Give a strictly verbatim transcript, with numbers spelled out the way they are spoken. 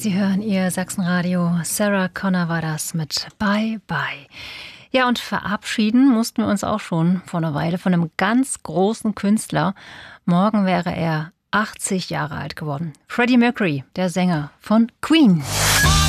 Sie hören Ihr Sachsenradio. Sarah Connor war das mit Bye Bye. Ja, und verabschieden mussten wir uns auch schon vor einer Weile von einem ganz großen Künstler. Morgen wäre er achtzig Jahre alt geworden. Freddie Mercury, der Sänger von Queen.